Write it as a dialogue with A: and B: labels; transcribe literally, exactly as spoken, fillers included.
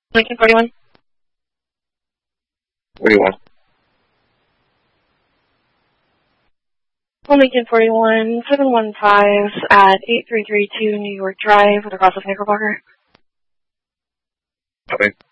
A: Lincoln forty-one.
B: forty-one.
A: Lincoln forty-one, seven one five at eight three three two New York Drive with a process Knickerbocker.
B: Okay.